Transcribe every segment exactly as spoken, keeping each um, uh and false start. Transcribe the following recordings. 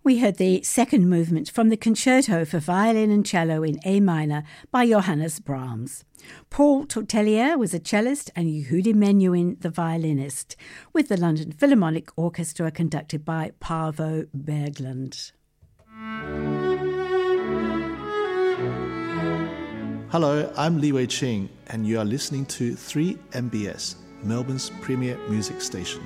We heard the second movement from the Concerto for Violin and Cello in A minor by Johannes Brahms. Paul Tortelier was a cellist and Yehudi Menuhin the violinist, with the London Philharmonic Orchestra conducted by Paavo Berglund. Hello, I'm Li Wei Ching, and you are listening to three M B S, Melbourne's premier music station.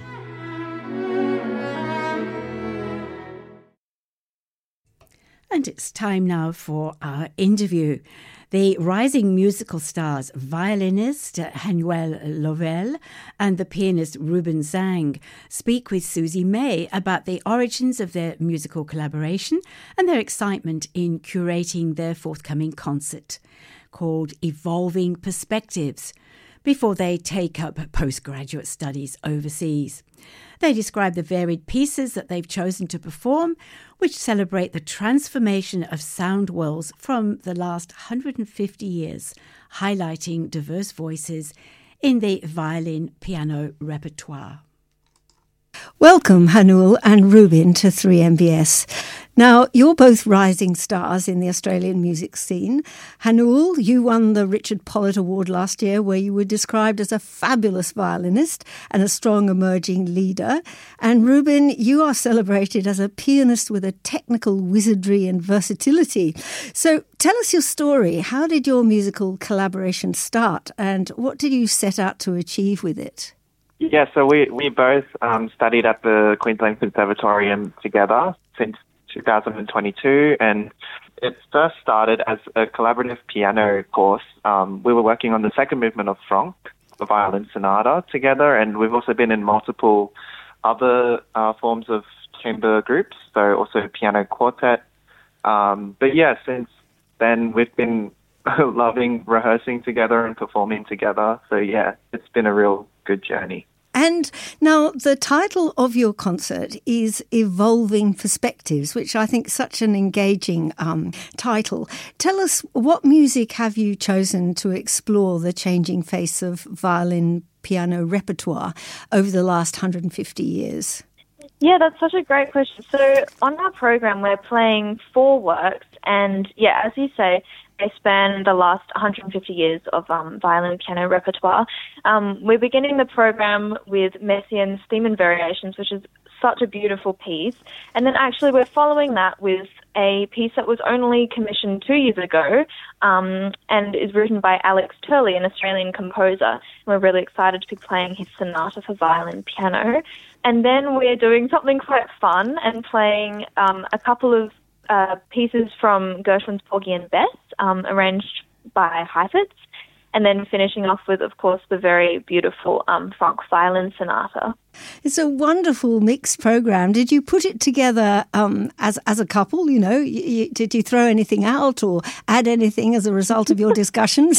And it's time now for our interview. The rising musical stars, violinist Hanuel Lovell and the pianist Ruben Zhang, speak with Susie May about the origins of their musical collaboration and their excitement in curating their forthcoming concert, called Evolving Perspectives, before they take up postgraduate studies overseas. They describe the varied pieces that they've chosen to perform, which celebrate the transformation of sound worlds from the last one hundred fifty years, highlighting diverse voices in the violin-piano repertoire. Welcome, Hanuel and Ruben, to three M B S. Now, you're both rising stars in the Australian music scene. Hanuel, you won the Richard Pollitt Award last year, where you were described as a fabulous violinist and a strong emerging leader. And Ruben, you are celebrated as a pianist with a technical wizardry and versatility. So tell us your story. How did your musical collaboration start, and what did you set out to achieve with it? Yeah, so we, we both um, studied at the Queensland Conservatorium together since two thousand twenty-two, and it first started as a collaborative piano course. Um, we were working on the second movement of Franck, the violin sonata, together, and we've also been in multiple other uh, forms of chamber groups, so also piano quartet. Um, but yeah, since then we've been loving rehearsing together and performing together. So yeah, it's been a real good journey. And now the title of your concert is Evolving Perspectives, which I think is such an engaging um, title. Tell us, what music have you chosen to explore the changing face of violin piano repertoire over the last one hundred fifty years? Yeah, that's such a great question. So on our program, we're playing four works, and yeah, as you say, they span the last one hundred fifty years of um, violin piano repertoire. Um, we're beginning the program with Messiaen's Theme and Variations, which is such a beautiful piece. And then actually we're following that with a piece that was only commissioned two years ago um, and is written by Alex Turley, an Australian composer. And we're really excited to be playing his sonata for violin piano. And then we're doing something quite fun and playing um, a couple of Uh, pieces from Gershwin's Porgy and Bess, um, arranged by Heifetz, and then finishing off with, of course, the very beautiful um, Franck violin sonata. It's a wonderful mixed program. Did you put it together um, as as a couple? You know, y- y- did you throw anything out or add anything as a result of your discussions?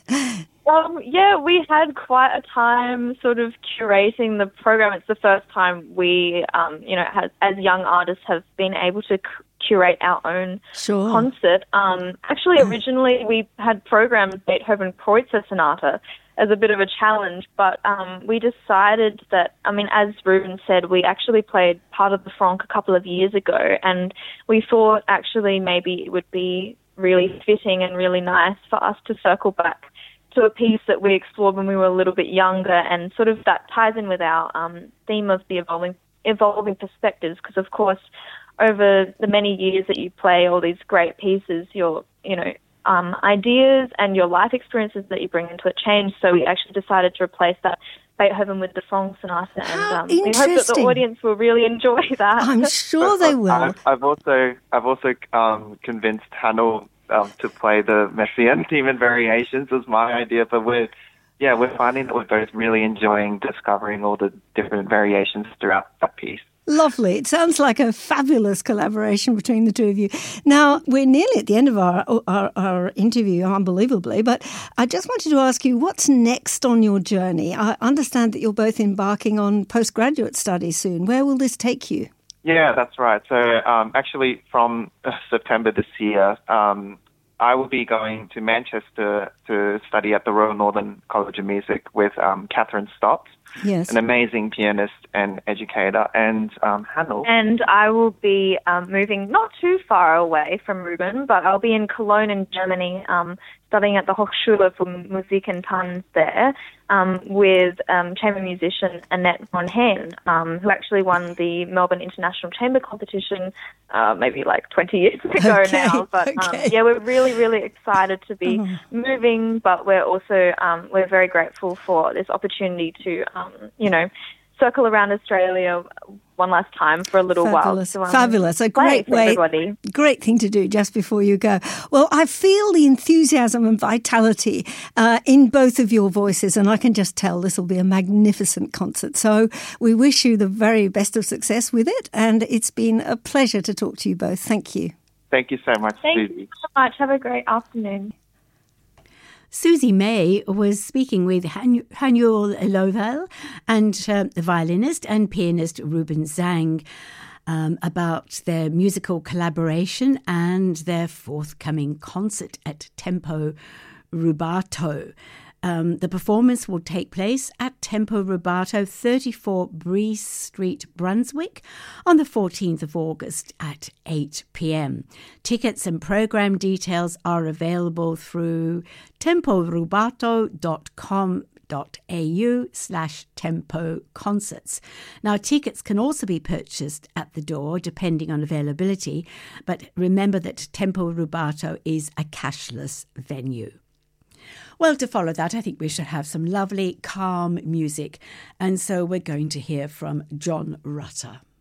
Um, yeah, we had quite a time sort of curating the program. It's the first time we, um, you know, has, as young artists have been able to c- curate our own sure. concert. Um, actually, originally we had programmed Beethoven Kreutzer Sonata as a bit of a challenge, but um, we decided that, I mean, as Ruben said, we actually played part of the Franck a couple of years ago, and we thought actually maybe it would be really fitting and really nice for us to circle back to a piece that we explored when we were a little bit younger, and sort of that ties in with our um, theme of the evolving evolving perspectives, because of course over the many years that you play all these great pieces, your you know um, ideas and your life experiences that you bring into it change. So we actually decided to replace that Beethoven with the Franck Sonata, and um, we hope that the audience will really enjoy that. I'm sure they will. I've, I've also I've also um, convinced Hanuel Um, to play the Messiaen Theme and Variations was my idea, but we're, yeah, we're finding that we're both really enjoying discovering all the different variations throughout that piece. Lovely. It sounds like a fabulous collaboration between the two of you. Now, we're nearly at the end of our, our, our interview, unbelievably, but I just wanted to ask you, what's next on your journey? I understand that you're both embarking on postgraduate studies soon. Where will this take you? Yeah, that's right. So um, actually from uh, September this year, um, I will be going to Manchester to study at the Royal Northern College of Music with um, Catherine Stotts. Yes. an amazing pianist and educator, and um, Hanul. And I will be um, moving not too far away from Ruben, but I'll be in Cologne in Germany, um, studying at the Hochschule für Musik und Tanz there um, with um, chamber musician Annette von Heen, um, who actually won the Melbourne International Chamber Competition uh, maybe like twenty years ago okay, now. But okay. um, yeah, we're really, really excited to be oh. moving, but we're also um, we're very grateful for this opportunity to, um, you know, circle around Australia one last time for a little Fabulous. while. So, um, Fabulous. A great way, everybody. great thing to do just before you go. Well, I feel the enthusiasm and vitality uh, in both of your voices, and I can just tell this will be a magnificent concert. So we wish you the very best of success with it, and it's been a pleasure to talk to you both. Thank you. Thank you so much, Thank Susie. you so much. Have a great afternoon. Susie May was speaking with Han- Hanul Lovell and uh, the violinist and pianist Ruben Zhang um, about their musical collaboration and their forthcoming concert at Tempo Rubato. Um, the performance will take place at Tempo Rubato, thirty-four Bree Street, Brunswick, on the fourteenth of August at eight p.m. Tickets and program details are available through temporubato dot com dot a u slash tempo concerts. Now, tickets can also be purchased at the door depending on availability, but remember that Tempo Rubato is a cashless venue. Well, to follow that, I think we should have some lovely, calm music. And so we're going to hear from John Rutter.